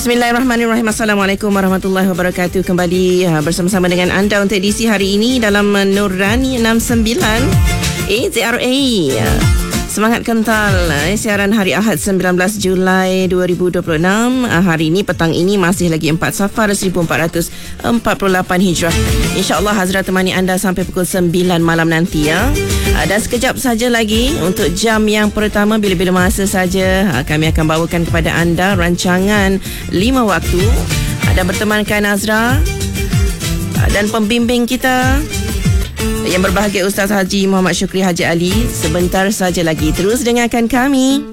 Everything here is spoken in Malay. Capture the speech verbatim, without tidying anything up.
Bismillahirrahmanirrahim. Assalamualaikum warahmatullahi wabarakatuh. Kembali uh, bersama-sama dengan anda untuk edisi hari ini dalam uh, Nurani enam sembilan A Z R A. Semangat kental eh, siaran hari Ahad sembilan belas Julai dua ribu dua puluh enam. uh, Hari ini, petang ini masih lagi empat Safar seribu empat ratus empat puluh lapan Hijrah. InsyaAllah Hazra temani anda sampai pukul sembilan malam nanti ya. uh, Dan sekejap saja lagi untuk jam yang pertama, bila-bila masa saja uh, kami akan bawakan kepada anda rancangan lima waktu uh, dan bertemankan Azra uh, dan pembimbing kita yang berbahagia Ustaz Haji Muhammad Syukri Haji Ali. Sebentar saja lagi, terus dengarkan kami.